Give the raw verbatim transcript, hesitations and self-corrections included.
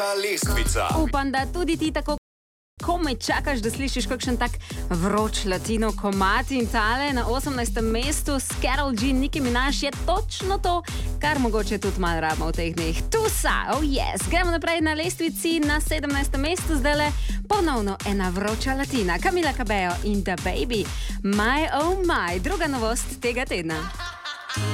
Lestvica. Upam, da tudi ti tako komaj čakaš, da slišiš kakšen tak vroč latino komad in tale na osemnajstem mestu s Karol G, Nicki Minaj je točno to, kar mogoče tudi malo rabimo v teh dneh. Tusa, oh yes. Gremo naprej na lestvici na sedemnajstem mestu, zdajle ponovno ena vroča latina. Camila Cabello in The Baby. My oh my, druga novost tega tedna.